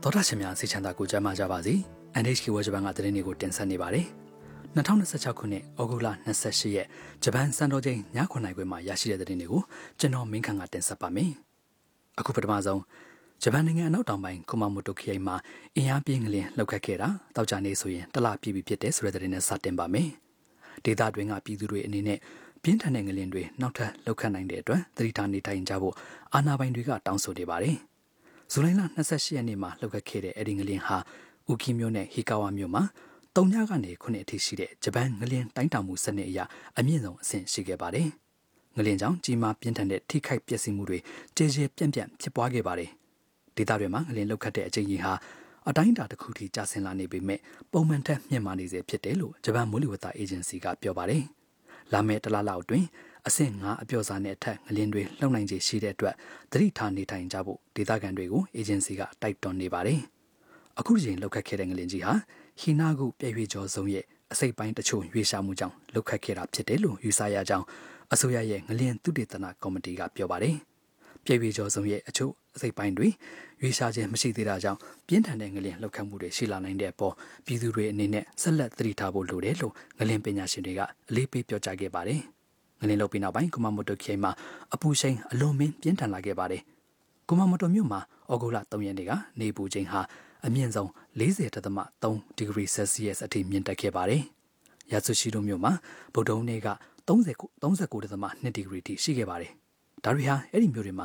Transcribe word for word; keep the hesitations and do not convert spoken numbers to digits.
တော်တာရှင်များစိတ်ချမ်းသာကိုကြမ်းမာကြပါစေ။ အန် エイချ ကေ ဝါဂျပန်ကသတင်းတွေကိုတင်ဆက်နေပါတယ်။၂၀၂၆ခုနှစ်ဩဂုတ်လ၂၈ရက်ဂျပန်စံတော်ချိန်ညခုနှစ်ခွဲမှာရရှိတဲ့သတင်းတွေကိုကျွန်တော်မင်းခန့်ကတင်ဆက်ပါမယ်။အခုပထမဆုံးဂျပန်နိုင်ငံအနောက်တောင်ပိုင်းကူမာမိုတိုခရိုင်မှာအင်အားပြင်းငလျင်လှုပ်ခတ်ခဲ့တာတောက်ကြနေဆိုရင်တလပြည့်ပြီဖြစ်တဲ့ဆိုတဲ့သတင်းနဲ့စတင်ပါမယ်။ဒေသတွင်းကပြည်သူတွေအနေနဲ့ပြင်းထန်တဲ့ငလျင်တွေနောက်ထပ်လှုပ်ခတ်နိုင်တဲ့အတွက်သတိထားနေထိုင်ကြဖို့အာဏာပိုင်တွေကတောင်းဆိုနေပါတယ်။ဇူလိုင်လ၂၈ရက်နေ့မှာလှုပ်ခတ်ခဲ့တဲ့အဲဒီငလျင်ဟာဥကီမြို့နဲ့ဟီကာဝါမြို့မှာတုံညကနေခုနှစ်အထိရှိတဲ့ဂျပန်ငလျင်တိုင်းတောင်မှုစနစ်အရအမြင့်ဆုံးအဆင့်ရှိခဲ့ပါတယ်။ငလျင်ကြောင့်ကြီးမားပြင်းထန်တဲ့ထိခိုက်ပျက်စီးမှုတွေကြေကြေပြန့်ပြန့်ဖြစ်ပွားခဲ့ပါတယ်။ဒေသတွေမှာငလျင်လှုပ်ခတ်တဲ့အကြိမ်ကြီးဟာအတိုင်းအတာတစ်ခုထိကျဆင်းလာနေပေမဲ့ပုံမှန်ထက်မြင့်မားနေစေဖြစ်တယ်လို့ဂျပန်မိုးလေဝသအေဂျင်စီကပြောပါတယ်။လာမယ့်တလလောက်အတွင်းအဆင့်၅အပြော့စားနဲ့အထက်ငလျင်တွေလှုပ်နိုင်ခြေရှိတဲ့အတွက်သတိထားနေထိုင်ကြဖို့ဒေသခံတွေကိုအေဂျင်စီကတိုက်တွန်းနေပါတယ်။အခုချိန်လှုပ်ခတ်ခဲ့တဲ့ငလျင်ကြီးဟာဟီနာဂုပြည့်ရွေကျော်ဆုံးရဲ့အစိပ်ပိုင်းတချို့ရွေရှာမှုကြောင့်လှုပ်ခတ်ခဲ့တာဖြစ်တယ်လို့ယူဆရကြောင်းအစိုးရရဲ့ငလျင်သုတေသနကော်မတီကပြောပါတယ်။ပြည့်ရွေကျော်ဆုံးရဲ့အချို့အစိပ်ပိုင်းတွေရွေရှာခြင်းမရှိသေးတာကြောင့်ပြင်းထန်တဲ့ငလျင်လှုပ်ခတ်မှုတွေရှိလာနိုင်တဲ့အပေါ်ပြည်သူတွေအနေနဲ့ဆက်လက်သတိထားဖို့လိုတယ်လို့ငလျင်ပညာရှင်တွေကအလေးပေးပြောကြားခဲ့ပါတယ်။ငလျင်လှုပ်ပြီးနောက်ပိုင်းကူမာမိုတိုခရိုင်မှာအပူရှိန်အလွန်မင်းပြင်းထန်လာခဲ့ပါတယ်။ကူမာမိုတိုမြို့မှာဩဂုတ်လ၃ရက်နေ့ကနေပူချိန်ဟာအမြင့်ဆုံး၄၀.၃ဒီဂရီဆယ်စီယပ်အထိမြင့်တက်ခဲ့ပါတယ်။ယာဆူရှိတိုမြို့မှာဗုဒ္ဓဟူးနေ့က၃၉.၂ဒီဂရီထိရှိခဲ့ပါတယ်။ဒါတွေဟာအဲ့ဒီမြို့တွေမှာ